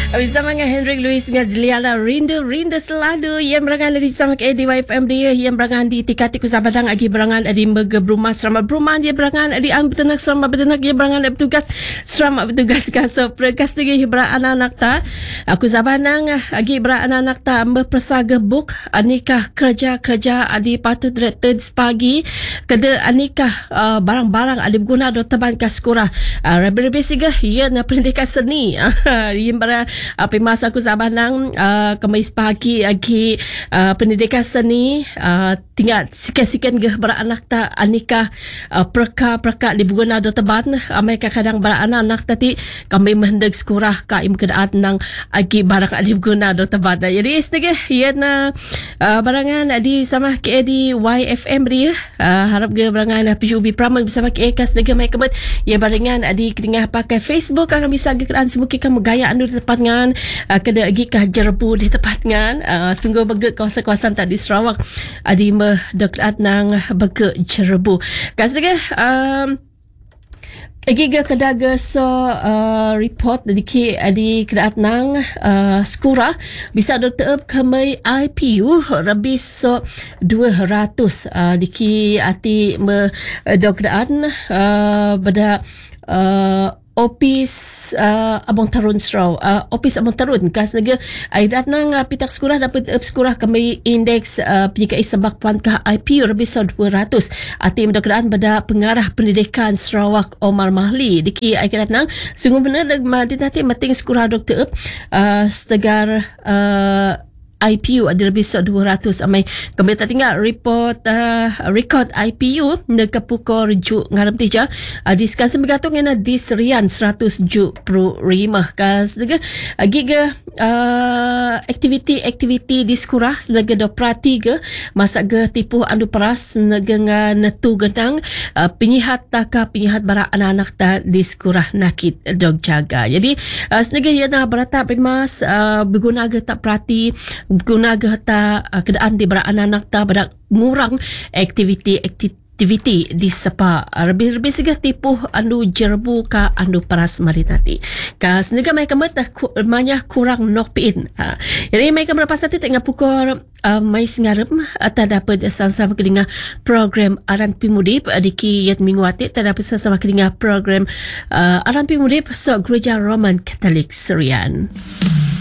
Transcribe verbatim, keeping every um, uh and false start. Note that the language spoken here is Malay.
Bersama dengan Hendrik Louis dengan Ziliana Rindu Rindu Selalu yang berangan di bersama ke D Y F M dia yang berangan di Tikati Kusabadang agi berangan di Mega Brumah Selamat Brumah dia berangan di Ang Betenak Selamat Betenak dia berangan di Bertugas Selamat Bertugas kaso prekas lagi beran anak-anak ta aku Sabadang agi beran anak ta berpersaga buk nikah kerja-kerja adi patut direktur pagi keda nikah uh, barang-barang adi berguna do teban kaskura uh, rabi-rabi siga ia na pendidikan seni yang beran apa masa aku Sabadang uh, kemis pagi agi uh, pendidikan seni uh, tinggal sikit-sikit geh beranak ta anika uh, perka-perka di buguna do teban uh, mereka kadang beranak anak tadi kami menghendak sekurah ka im kedaat nang agi barang di buguna do teban jadi istege ia na uh, barangan di sama ke di Y F M dia uh, harap ge barangan P U B Praman bersama ke kas dege mai kemet ia barangan di tengah pakai Facebook akan bisa ge keadaan semuki kamu gaya anu di tepat ngan uh, kena agi kah jerbu di tepat ngan uh, sungguh begek kawasan-kawasan tadi Sarawak adi meh dekat nang begek jerbu kasih um agi ge kedaga so uh, report di di kedaat nang uh, skura bisa do teep kemai I P U lebih so dua ratus uh, diki ati me do keadaan uh, beda uh, Opis uh, Abang Tarun Straw uh, Opis Abang Tarun kas naga aidat nang uh, pitak sekolah dapat up sekolah kami indeks uh, penyikai sebak puan ke I P U lebih so dua ratus ati mendekadaan pada pengarah pendidikan Sarawak Omar Mahli diki aidat nang sungguh benar mati nanti mating sekolah doktor up uh, setegar uh, I P U ada lebih so dua ratus amai kami tak tinggal report uh, record I P U neka pukul rujuk ngaram tija uh, diskus bergantung dengan diserian seratus ju pro rimah kas juga giga uh, aktiviti-aktiviti di sekolah sebagai do prati ke masa ge tipu andu peras dengan netu gendang uh, penyihat taka penyihat bara anak-anak ta di sekolah nakit dog jaga jadi uh, sebagai yana berata mas uh, berguna ge tak prati guna gata uh, keadaan di berak anak-anak ta pada ngurang aktiviti aktiviti di sepa lebih-lebih segera tipu andu jerbu ka andu paras marinati ka senega mereka mata banyak kurang nokpin uh, jadi mereka berapa saat tengah pukul uh, mai singarem atau dapat sama-sama kedengar program Aran Pimudip adiki yat minggu ati tak dapat sama-sama kedengar program uh, Aran Pimudip so Gereja Roman Katolik Serian.